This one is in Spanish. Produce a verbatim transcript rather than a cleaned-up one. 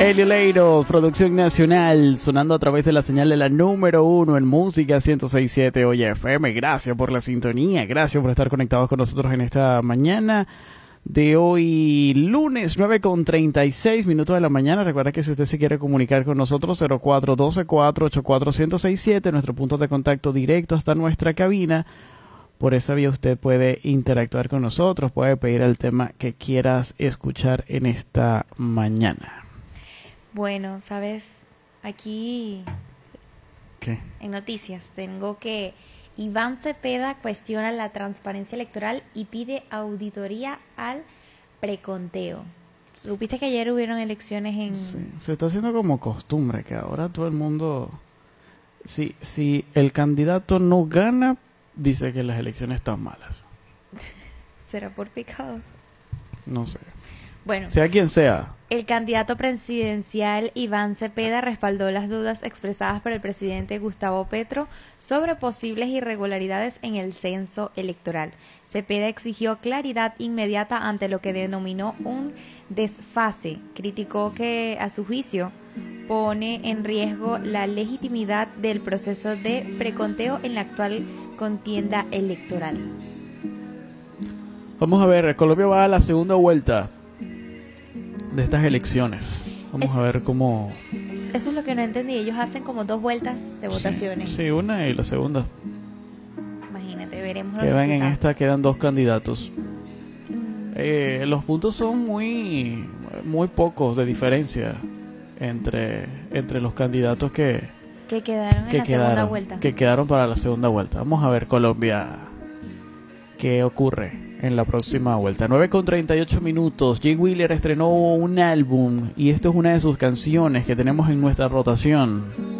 Elio Leiro, producción nacional, sonando a través de la señal de la número uno en música ciento seis punto siete Oye F M. Gracias por la sintonía, gracias por estar conectados con nosotros en esta mañana de hoy, lunes nueve con treinta y seis minutos de la mañana. Recuerda que si usted se quiere comunicar con nosotros, cero cuatro uno dos, cuatro ocho cuatro, uno cero seis siete, nuestro punto de contacto directo hasta nuestra cabina. Por esa vía usted puede interactuar con nosotros, puede pedir el tema que quieras escuchar en esta mañana. Bueno, sabes, aquí ¿Qué? En noticias tengo que Iván Cepeda cuestiona la transparencia electoral y pide auditoría al preconteo. ¿Supiste que ayer hubieron elecciones en...? Sí, se está haciendo como costumbre que ahora todo el mundo, si, si el candidato no gana, dice que las elecciones están malas. ¿Será por picado? No sé. Bueno, sea quien sea. El candidato presidencial Iván Cepeda respaldó las dudas expresadas por el presidente Gustavo Petro sobre posibles irregularidades en el censo electoral. Cepeda exigió claridad inmediata ante lo que denominó un desfase. Criticó que, a su juicio, pone en riesgo la legitimidad del proceso de preconteo en la actual contienda electoral. Vamos a ver, Colombia va a la segunda vuelta de estas elecciones. Vamos es, a ver cómo... Eso es lo que no entendí. Ellos hacen como dos vueltas de votaciones. Sí, sí, una y la segunda. Imagínate, veremos los Quedan resultados. en esta, quedan dos candidatos. Mm. Eh, los puntos son muy, muy pocos de diferencia entre, entre los candidatos que, que quedaron en que la quedaron, segunda vuelta. Que quedaron para la segunda vuelta. Vamos a ver, Colombia, qué ocurre en la próxima vuelta. nueve con treinta y ocho minutos. Jay Wheeler estrenó un álbum y esto es una de sus canciones que tenemos en nuestra rotación.